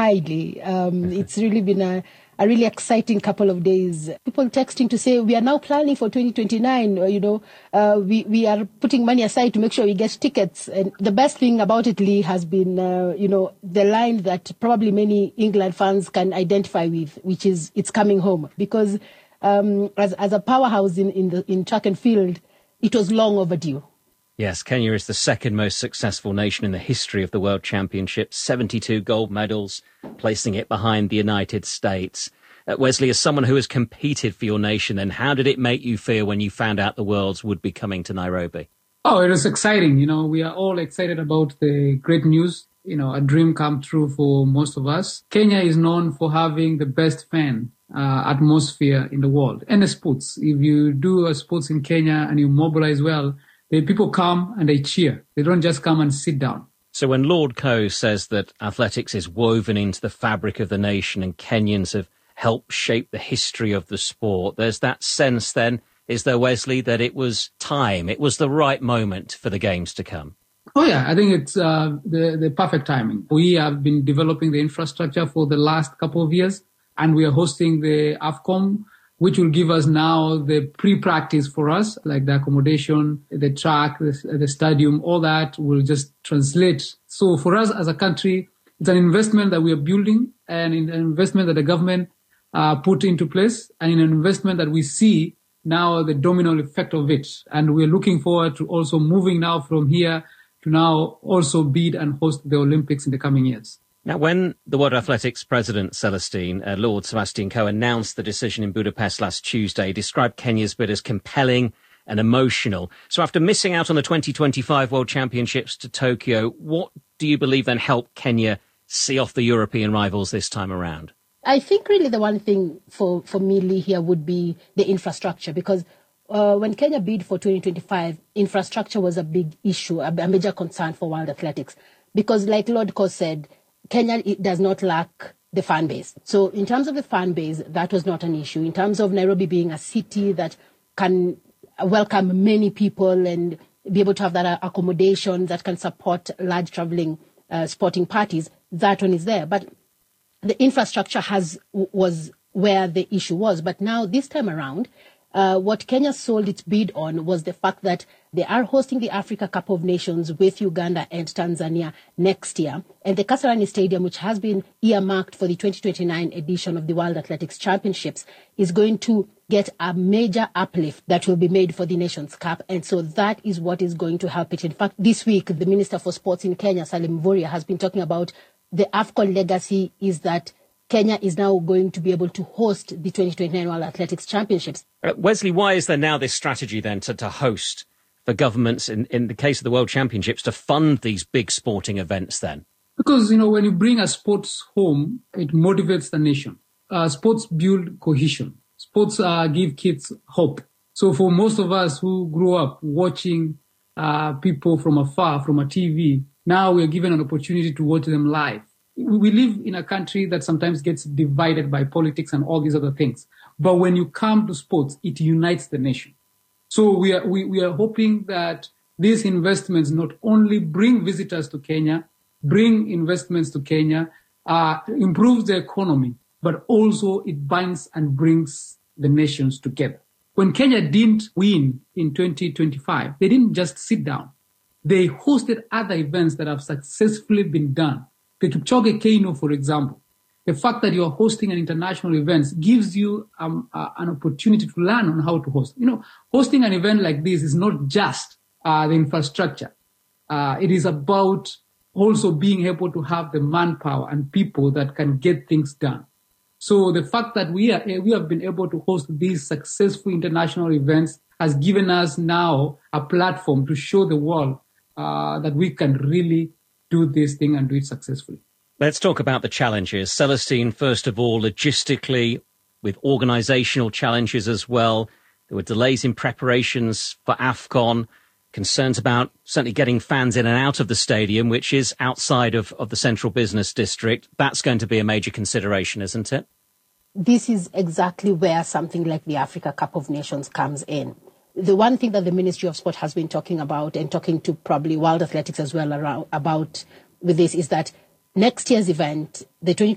Highly. It's really been a really exciting couple of days. People texting to say we are now planning for 2029. We are putting money aside to make sure we get tickets. And the best thing about it, Lee, has been the line that probably many England fans can identify with, which is "It's coming home." Because as a powerhouse in track and field, it was long overdue. Yes, Kenya is the second most successful nation in the history of the World Championships, 72 gold medals, placing it behind the United States. Wesley, as someone who has competed for your nation, then how did it make you feel when you found out the Worlds would be coming to Nairobi? Oh, it was exciting. We are all excited about the great news. A dream come true for most of us. Kenya is known for having the best fan atmosphere in the world. And the sports. If you do a sports in Kenya and you mobilize well, the people come and they cheer. They don't just come and sit down. So when Lord Coe says that athletics is woven into the fabric of the nation and Kenyans have helped shape the history of the sport, there's that sense then, is there, Wesley, that it was time, it was the right moment for the Games to come? Oh, yeah. I think it's the perfect timing. We have been developing the infrastructure for the last couple of years, and we are hosting the AFCON, which will give us now the pre-practice for us, like the accommodation, the track, the stadium, all that will just translate. So for us as a country, it's an investment that we are building and an investment that the government put into place and an investment that we see now the domino effect of it. And we're looking forward to also moving now from here to now also bid and host the Olympics in the coming years. Now, when the World Athletics President, Celestine, Lord Sebastian Coe, announced the decision in Budapest last Tuesday, he described Kenya's bid as compelling and emotional. So after missing out on the 2025 World Championships to Tokyo, what do you believe then helped Kenya see off the European rivals this time around? I think really the one thing for me, Lee, here would be the infrastructure, because when Kenya bid for 2025, infrastructure was a big issue, a major concern for World Athletics. Because like Lord Coe said, Kenya does not lack the fan base. So in terms of the fan base, that was not an issue. In terms of Nairobi being a city that can welcome many people and be able to have that accommodation that can support large traveling sporting parties, that one is there. But the infrastructure was where the issue was. But now this time around, what Kenya sold its bid on was the fact that they are hosting the Africa Cup of Nations with Uganda and Tanzania next year. And the Kasarani Stadium, which has been earmarked for the 2029 edition of the World Athletics Championships, is going to get a major uplift that will be made for the Nations Cup. And so that is what is going to help it. In fact, this week, the Minister for Sports in Kenya, Salim Mvurya, has been talking about the AFCON legacy is that Kenya is now going to be able to host the 2029 World Athletics Championships. Wesley, why is there now this strategy then to host for governments, in the case of the World Championships, to fund these big sporting events then? Because, when you bring a sports home, it motivates the nation. Sports build cohesion. Sports give kids hope. So for most of us who grew up watching people from afar, from a TV, now we are given an opportunity to watch them live. We live in a country that sometimes gets divided by politics and all these other things. But when you come to sports, it unites the nation. So we are hoping that these investments not only bring visitors to Kenya, bring investments to Kenya, improves the economy, but also it binds and brings the nations together. When Kenya didn't win in 2025, they didn't just sit down. They hosted other events that have successfully been done. The Kipchoge Keino, for example, the fact that you are hosting an international event gives you an opportunity to learn on how to host. Hosting an event like this is not just the infrastructure. It is about also being able to have the manpower and people that can get things done. So the fact that we have been able to host these successful international events has given us now a platform to show the world that we can really do this thing and do it successfully. Let's talk about the challenges. Celestine, first of all, logistically, with organisational challenges as well. There were delays in preparations for AFCON, concerns about certainly getting fans in and out of the stadium, which is outside of the central business district. That's going to be a major consideration, isn't it? This is exactly where something like the Africa Cup of Nations comes in. The one thing that the Ministry of Sport has been talking about and talking to probably World Athletics as well about with this is that next year's event, the